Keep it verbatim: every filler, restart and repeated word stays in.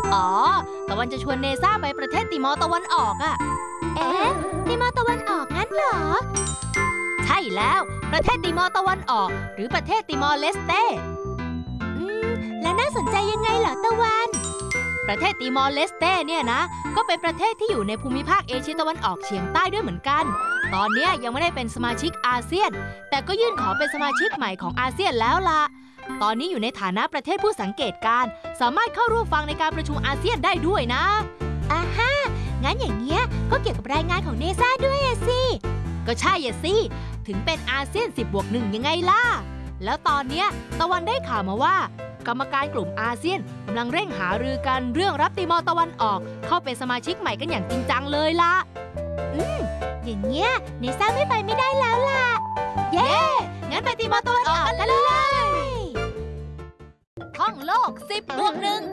อ๋อตะวันจะชวนเนซ่าไปประเทศติมอร์ตะวันออกอะเอ๊ะติมอร์ตะวันออกงั้นเหรอใช่แล้วประเทศติมอร์ตะวันออกหรือประเทศติมอร์เลสเต้อืมแล้วน่าสนใจยังไงเหรอตะวันประเทศติมอร์เลสเต้เนี่ยนะก็เป็นประเทศที่อยู่ในภูมิภาคเอเชียตะวันออกเฉียงใต้ด้วยเหมือนกันตอนนี้ยังไม่ได้เป็นสมาชิกอาเซียนแต่ก็ยื่นขอเป็นสมาชิกใหม่ของอาเซียนแล้วล่ะตอนนี้อยู่ในฐานะประเทศผู้สังเกตการณ์สามารถเข้าร่วมฟังในการประชุมอาเซียนได้ด้วยนะอ่าฮะงั้นอย่างเงี้ยก็เกี่ยวกับรายงานของเนซ่าด้วยอะสิก็ใช่อะสิถึงเป็นอาเซียนสิบบวกหนึ่งยังไงล่ะแล้วตอนเนี้ยตะวันได้ข่าวมาว่ากรรมการกลุ่มอาเซียนกำลังเร่งหารือกันเรื่องรับติมอร์ตะวันออกเข้าเป็นสมาชิกใหม่กันอย่างจริงจังเลยล่ะอืมอย่างเงี้ยเนซ่าไม่ไปไม่ได้แล้วล่ะเย้งั้นไปติมอร์ตะวันออกกันเลยท่องโลกสิบบวกหนึ่ง